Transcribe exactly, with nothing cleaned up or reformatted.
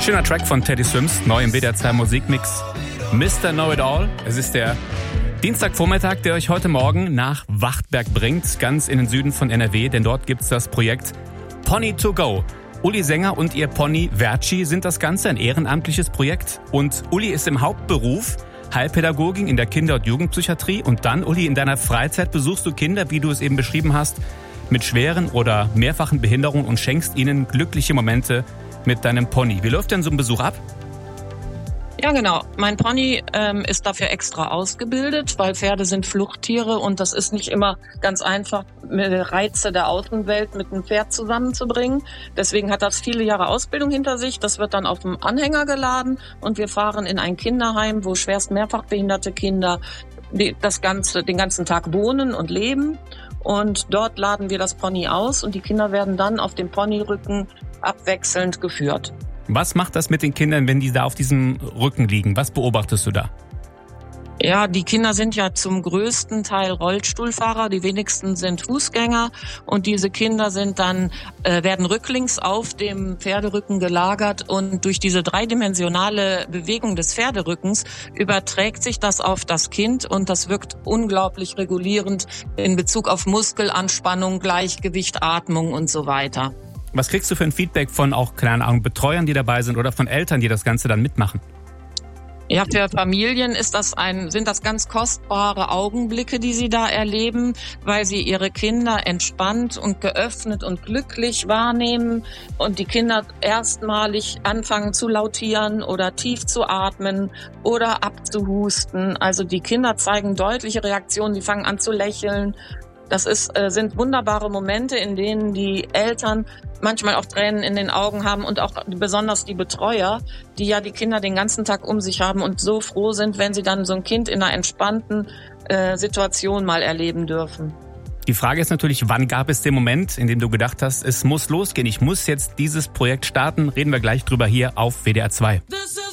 Schöner Track von Teddy Swims, neu im W D R zwei Musikmix. Mister Know-It-All. Es ist der Dienstagvormittag, der euch heute Morgen nach Wachtberg bringt, ganz in den Süden von N R W, denn dort gibt's das Projekt Pony to Go. Uli Sänger und ihr Pony Verci sind das Ganze, ein ehrenamtliches Projekt. Und Uli ist im Hauptberuf Heilpädagogin in der Kinder- und Jugendpsychiatrie. Und dann, Uli, in deiner Freizeit besuchst du Kinder, wie du es eben beschrieben hast, mit schweren oder mehrfachen Behinderungen und schenkst ihnen glückliche Momente mit deinem Pony. Wie läuft denn so ein Besuch ab? Ja, genau. Mein Pony ähm, ist dafür extra ausgebildet, weil Pferde sind Fluchttiere und das ist nicht immer ganz einfach, Reize der Außenwelt mit einem Pferd zusammenzubringen. Deswegen hat das viele Jahre Ausbildung hinter sich. Das wird dann auf dem Anhänger geladen und wir fahren in ein Kinderheim, wo schwerst mehrfach behinderte Kinder die, das ganze, den ganzen Tag wohnen und leben. Und dort laden wir das Pony aus und die Kinder werden dann auf dem Ponyrücken abwechselnd geführt. Was macht das mit den Kindern, wenn die da auf diesem Rücken liegen? Was beobachtest du da? Ja, die Kinder sind ja zum größten Teil Rollstuhlfahrer, die wenigsten sind Fußgänger und diese Kinder sind dann äh, werden rücklings auf dem Pferderücken gelagert und durch diese dreidimensionale Bewegung des Pferderückens überträgt sich das auf das Kind und das wirkt unglaublich regulierend in Bezug auf Muskelanspannung, Gleichgewicht, Atmung und so weiter. Was kriegst du für ein Feedback von auch, keine Ahnung, Betreuern, die dabei sind oder von Eltern, die das Ganze dann mitmachen? Ja, für Familien ist das ein, sind das ganz kostbare Augenblicke, die sie da erleben, weil sie ihre Kinder entspannt und geöffnet und glücklich wahrnehmen und die Kinder erstmalig anfangen zu lautieren oder tief zu atmen oder abzuhusten. Also die Kinder zeigen deutliche Reaktionen, die fangen an zu lächeln. Das ist, äh, sind wunderbare Momente, in denen die Eltern manchmal auch Tränen in den Augen haben und auch besonders die Betreuer, die ja die Kinder den ganzen Tag um sich haben und so froh sind, wenn sie dann so ein Kind in einer entspannten äh, Situation mal erleben dürfen. Die Frage ist natürlich, wann gab es den Moment, in dem du gedacht hast, es muss losgehen, ich muss jetzt dieses Projekt starten? Reden wir gleich drüber hier auf W D R zwei.